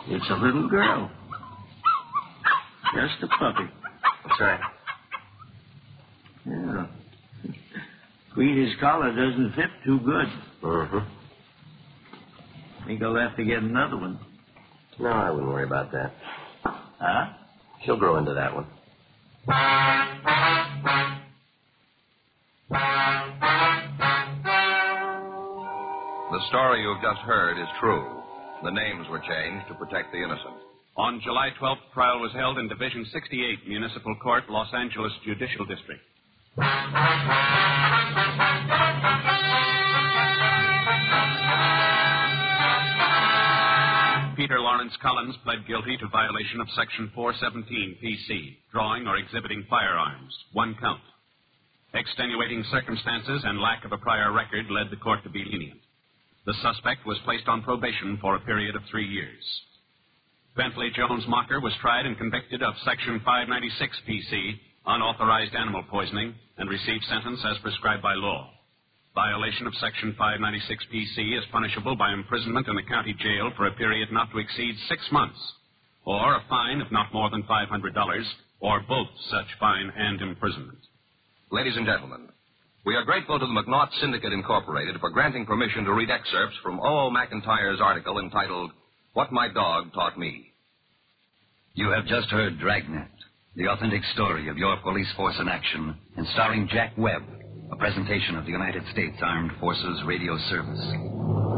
It's a little girl. Just a puppy. That's right. Yeah. Quita's collar doesn't fit too good. Mm-hmm. Think I'll have to get another one. No, I wouldn't worry about that. Huh? She'll grow into that one. The story you've just heard is true. The names were changed to protect the innocent. On July 12th, trial was held in Division 68, Municipal Court, Los Angeles Judicial District. Peter Lawrence Collins pled guilty to violation of Section 417 PC, drawing or exhibiting firearms, 1 count. Extenuating circumstances and lack of a prior record led the court to be lenient. The suspect was placed on probation for a period of 3 years. Bentley Jones Mocker was tried and convicted of Section 596 PC, unauthorized animal poisoning, and received sentence as prescribed by law. Violation of Section 596 PC is punishable by imprisonment in a county jail for a period not to exceed 6 months, or a fine of not more than $500, or both such fine and imprisonment. Ladies and gentlemen, we are grateful to the McNaught Syndicate Incorporated for granting permission to read excerpts from O.O. McIntyre's article entitled, What My Dog Taught Me. You have just heard Dragnet, the authentic story of your police force in action, and starring Jack Webb, a presentation of the United States Armed Forces Radio Service.